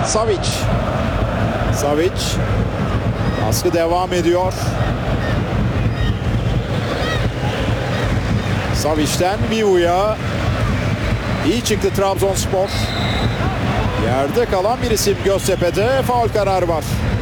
Savic. Savic. Baskı devam ediyor. Savic'ten Miu'ya. İyi çıktı Trabzonspor. Yerde kalan bir isim Göztepe'de. Faul kararı var.